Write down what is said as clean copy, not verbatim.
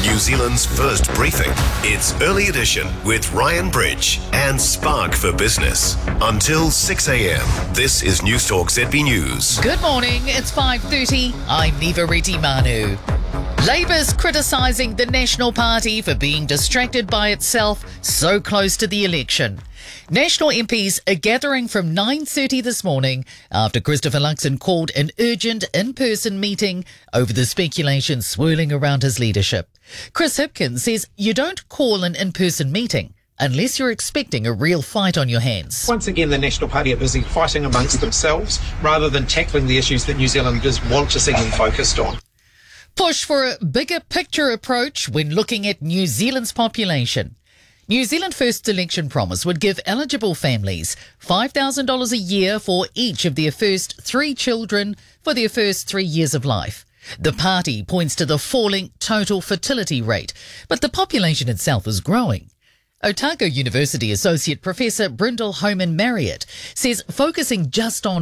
New Zealand's first briefing. It's Early Edition with Ryan Bridge and Spark for Business. Until 6 a.m, this is Newstalk ZB News. Good morning, it's 5:30. I'm Niva Reddy Manu. Labour's criticising the National Party for being distracted by itself so close to the election. National MPs are gathering from 9:30 this morning after Christopher Luxon called an urgent in-person meeting over the speculation swirling around his leadership. Chris Hipkins says you don't call an in-person meeting unless you're expecting a real fight on your hands. Once again, the National Party are busy fighting amongst themselves rather than tackling the issues that New Zealanders want to see them focused on. Push for a bigger picture approach when looking at New Zealand's population. New Zealand First election promise would give eligible families $5,000 a year for each of their first 3 children for their first 3 years of life. The party points to the falling total fertility rate, but the population itself is growing. Otago University Associate Professor Brindle Homan Marriott says focusing just on